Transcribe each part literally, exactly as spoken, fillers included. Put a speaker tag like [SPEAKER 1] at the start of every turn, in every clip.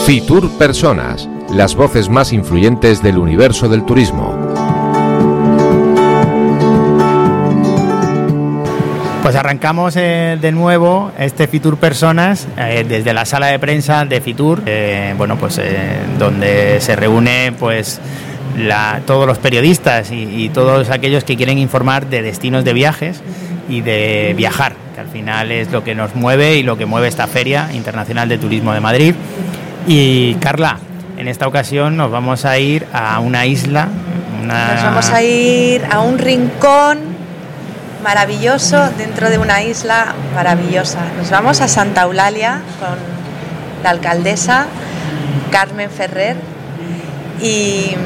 [SPEAKER 1] Fitur Personas, las voces más influyentes del universo del turismo.
[SPEAKER 2] Pues arrancamos eh, de nuevo este Fitur Personas eh, desde la sala de prensa de Fitur, eh, bueno, pues eh, donde se reúne pues la, todos los periodistas y, y todos aquellos que quieren informar de destinos de viajes y de viajar, que al final es lo que nos mueve y lo que mueve esta Feria Internacional de Turismo de Madrid. Y Carla, en esta ocasión nos vamos a ir a una isla. Una...
[SPEAKER 3] Nos vamos a ir a un rincón maravilloso dentro de una isla maravillosa. Nos vamos a Santa Eulalia con la alcaldesa Carmen Ferrer y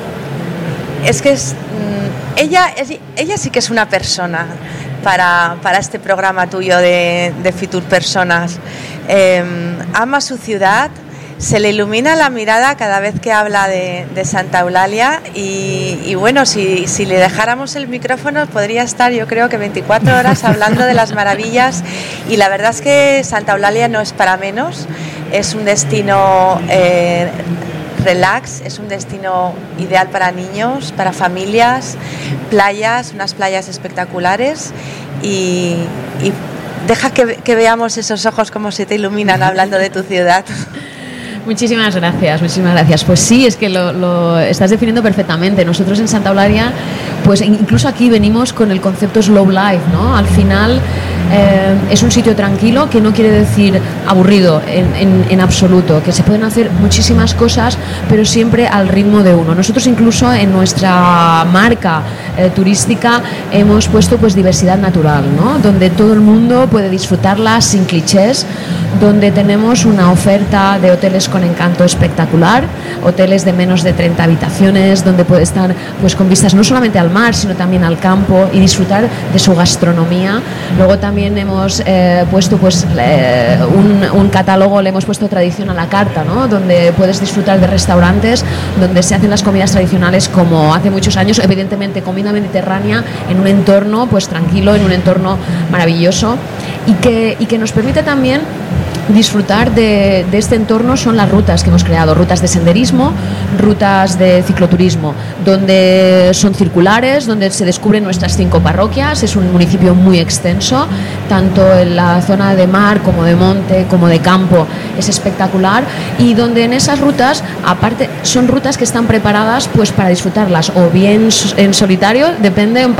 [SPEAKER 3] es que es, ella, ella sí que es una persona para, para este programa tuyo de, de Fitur Personas. Eh, ama su ciudad. Se le ilumina la mirada cada vez que habla de, de Santa Eulalia y, y bueno, si, si le dejáramos el micrófono podría estar yo creo que veinticuatro horas hablando de las maravillas y la verdad es que Santa Eulalia no es para menos, es un destino eh, relax, es un destino ideal para niños, para familias, playas, unas playas espectaculares y, y deja que, que veamos esos ojos como se te iluminan hablando de tu ciudad.
[SPEAKER 4] Muchísimas gracias, muchísimas gracias. Pues sí, es que lo, lo estás definiendo perfectamente. Nosotros en Santa Eulalia, pues incluso aquí venimos con el concepto slow life, ¿no? Al final eh, es un sitio tranquilo, que no quiere decir aburrido en, en, en absoluto, que se pueden hacer muchísimas cosas, pero siempre al ritmo de uno. Nosotros incluso en nuestra marca eh, turística hemos puesto pues diversidad natural, ¿no? Donde todo el mundo puede disfrutarla sin clichés, donde tenemos una oferta de hoteles con encanto espectacular, hoteles de menos de treinta habitaciones, donde puede estar pues con vistas no solamente al mar, sino también al campo y disfrutar de su gastronomía. Luego también hemos eh, puesto pues eh, un, un catálogo, le hemos puesto tradición a la carta, ¿no? Donde puedes disfrutar de restaurantes donde se hacen las comidas tradicionales como hace muchos años, evidentemente comida mediterránea en un entorno pues tranquilo, en un entorno maravilloso y que, y que nos permite también disfrutar de, de este entorno. Son las rutas que hemos creado, rutas de senderismo, rutas de cicloturismo, donde son circulares, donde se descubren nuestras cinco parroquias. Es un municipio muy extenso, tanto en la zona de mar como de monte, como de campo, es espectacular, y donde en esas rutas, aparte, son rutas que están preparadas pues para disfrutarlas o bien en solitario, depende